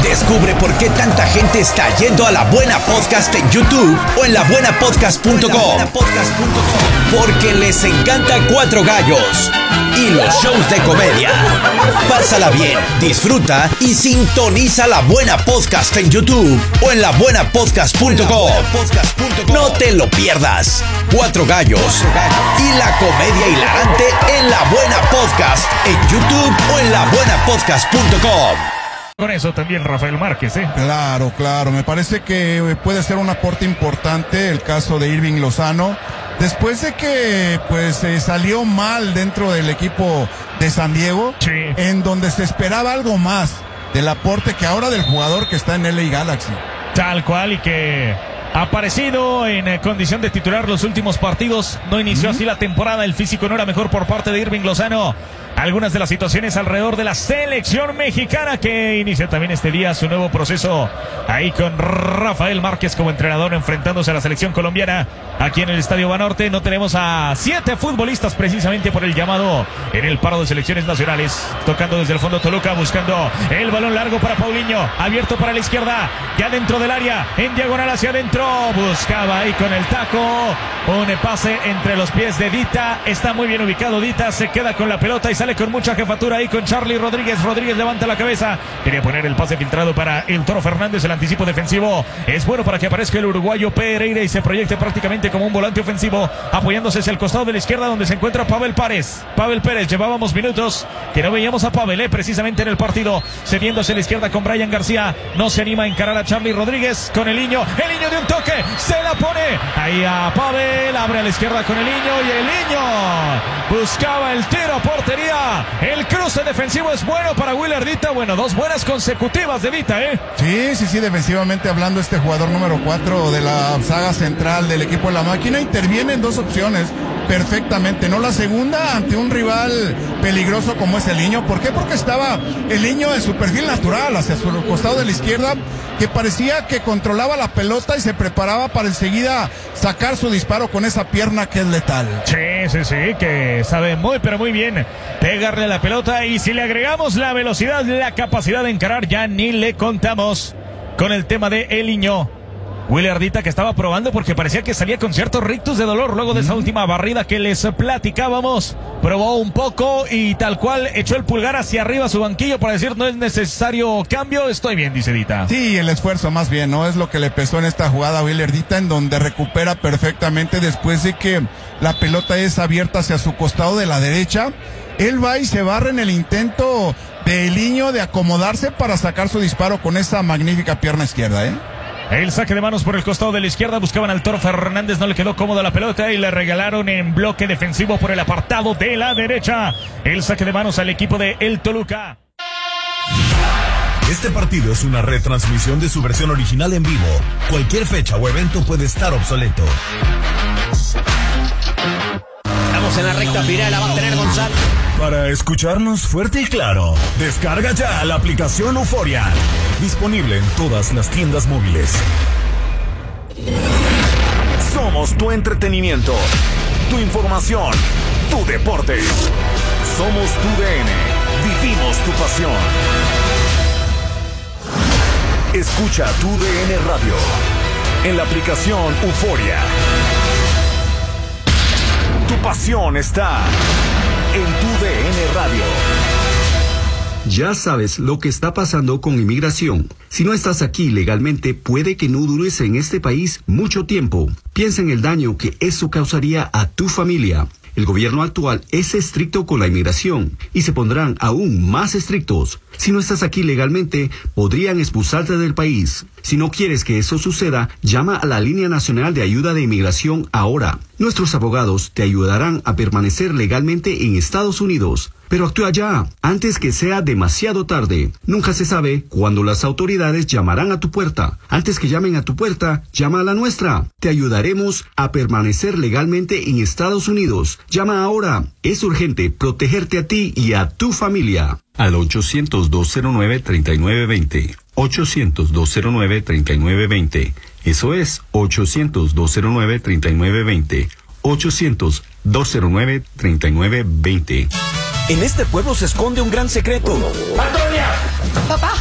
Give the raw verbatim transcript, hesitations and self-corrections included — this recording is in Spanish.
Descubre por qué tanta gente está yendo a La Buena Podcast en YouTube o en la buena podcast punto com. Porque les encanta Cuatro Gallos y los shows de comedia. Pásala bien, disfruta y sintoniza La Buena Podcast en YouTube o en la buena podcast punto com. No te lo pierdas. Cuatro Gallos y la comedia hilarante en La Buena Podcast en YouTube o en la buena podcast punto com. Con eso también Rafael Márquez, ¿eh? Claro, claro. Me parece que puede ser un aporte importante el caso de Irving Lozano. Después de que pues eh, salió mal dentro del equipo de San Diego, sí, en donde se esperaba algo más del aporte que ahora del jugador que está en L A Galaxy. Tal cual, y que ha aparecido en eh, condición de titular los últimos partidos. No inició ¿Mm? así la temporada. El físico no era mejor por parte de Irving Lozano. Algunas de las situaciones alrededor de la selección mexicana que inicia también este día su nuevo proceso ahí con Rafael Márquez como entrenador enfrentándose a la selección colombiana aquí en el Estadio Banorte. No tenemos a siete futbolistas precisamente por el llamado en el paro de selecciones nacionales. Tocando desde el fondo Toluca, buscando el balón largo para Paulinho, abierto para la izquierda, ya dentro del área, en diagonal hacia adentro, buscaba ahí con el taco un pase entre los pies de Dita. Está muy bien ubicado Dita, se queda con la pelota y sale con mucha jefatura ahí con Charlie Rodríguez. Rodríguez levanta la cabeza, quería poner el pase filtrado para el Toro Fernández. El anticipo defensivo es bueno para que aparezca el uruguayo Pereira y se proyecte prácticamente como un volante ofensivo, apoyándose hacia el costado de la izquierda donde se encuentra Pavel Párez. Pavel Pérez, llevábamos minutos que no veíamos a Pavel eh, precisamente en el partido, cediendo hacia la izquierda con Brian García. No se anima a encarar a Charlie Rodríguez con el niño, el niño de un toque, se la pone ahí a Pavel, abre a la izquierda con el niño y el niño buscaba el tiro a portería. El cruce defensivo es bueno para Willer Dita. Bueno, dos buenas consecutivas de Dita, ¿eh? Sí, sí, sí, defensivamente hablando, este jugador número cuatro de la saga central del equipo de la máquina interviene en dos opciones perfectamente, ¿no? La segunda ante un rival peligroso como es el niño. ¿Por qué? Porque estaba el niño en su perfil natural hacia su costado de la izquierda, que parecía que controlaba la pelota y se preparaba para enseguida sacar su disparo con esa pierna que es letal. Sí, sí, sí, que sabe muy, pero muy bien pegarle a la pelota. Y si le agregamos la velocidad, la capacidad de encarar, ya ni le contamos con el tema de el niño. Willer Dita, que estaba probando porque parecía que salía con ciertos rictus de dolor luego de esa última barrida que les platicábamos. Probó un poco y tal cual echó el pulgar hacia arriba a su banquillo para decir no es necesario cambio, estoy bien, dice Dita. Sí, el esfuerzo más bien, ¿no? Es lo que le pesó en esta jugada a Willer Dita, en donde recupera perfectamente después de que la pelota es abierta hacia su costado de la derecha. Él va y se barra en el intento de Eliño de acomodarse para sacar su disparo con esa magnífica pierna izquierda, ¿eh? El saque de manos por el costado de la izquierda, buscaban al Toro Fernández, no le quedó cómoda la pelota y le regalaron en bloque defensivo por el apartado de la derecha. El saque de manos al equipo de el Toluca. Este partido es una retransmisión de su versión original en vivo. Cualquier fecha o evento puede estar obsoleto. Estamos en la recta final, la va a tener Gonzalo. Para escucharnos fuerte y claro, descarga ya la aplicación Euforia. Disponible en todas las tiendas móviles. Somos tu entretenimiento, tu información, tu deporte. Somos tu D N. Vivimos tu pasión. Escucha tu D N Radio en la aplicación Euforia. Tu pasión está en tu D N Radio. Ya sabes lo que está pasando con inmigración. Si no estás aquí legalmente, puede que no dures en este país mucho tiempo. Piensa en el daño que eso causaría a tu familia. El gobierno actual es estricto con la inmigración y se pondrán aún más estrictos. Si no estás aquí legalmente, podrían expulsarte del país. Si no quieres que eso suceda, llama a la Línea Nacional de Ayuda de Inmigración ahora. Nuestros abogados te ayudarán a permanecer legalmente en Estados Unidos. Pero actúa ya, antes que sea demasiado tarde. Nunca se sabe cuándo las autoridades llamarán a tu puerta. Antes que llamen a tu puerta, llama a la nuestra. Te ayudaremos a permanecer legalmente en Estados Unidos. Llama ahora. Es urgente protegerte a ti y a tu familia. Al ochocientos, dos cero nueve, treinta y nueve veinte. ochocientos, dos cero nueve, treinta y nueve veinte. Eso es ochocientos, dos cero nueve, treinta y nueve veinte. ochocientos, dos cero nueve, treinta y nueve veinte. En este pueblo se esconde un gran secreto. ¡Antonia! Papá.